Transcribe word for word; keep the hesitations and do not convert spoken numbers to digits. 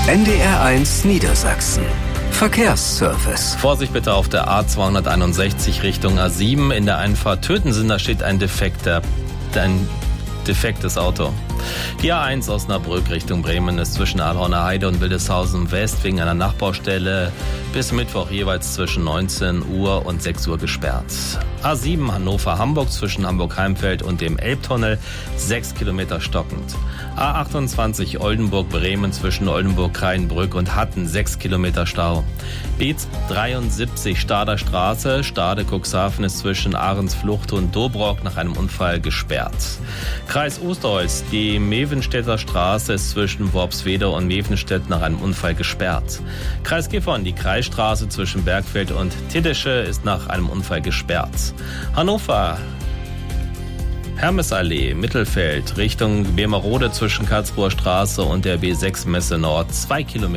N D R eins Niedersachsen. Verkehrsservice. Vorsicht bitte auf der A zweihunderteinundsechzig Richtung A sieben. In der Einfahrt Tötensen, da steht ein defekter, ein defektes Auto. Die A eins Osnabrück Richtung Bremen ist zwischen Ahlhorner Heide und Wildeshausen West wegen einer Nachbaustelle bis Mittwoch jeweils zwischen neunzehn Uhr und sechs Uhr gesperrt. A sieben Hannover-Hamburg zwischen Hamburg-Heimfeld und dem Elbtunnel sechs Kilometer stockend. A achtundzwanzig Oldenburg-Bremen zwischen Oldenburg-Kraienbrück und Hatten sechs Kilometer Stau. B dreiundsiebzig Stader Straße, Stade Cuxhaven ist zwischen Ahrensflucht und Dobrock nach einem Unfall gesperrt. Kreis Osterholz, die Mevenstädter Straße ist zwischen Worpswede und Mevenstedt nach einem Unfall gesperrt. Kreis Gifhorn, die Kreisstraße zwischen Bergfeld und Tiddische ist nach einem Unfall gesperrt. Hannover, Hermesallee, Mittelfeld, Richtung Bemerode zwischen Karlsruher Straße und der B sechs Messe Nord, zwei Kilometer.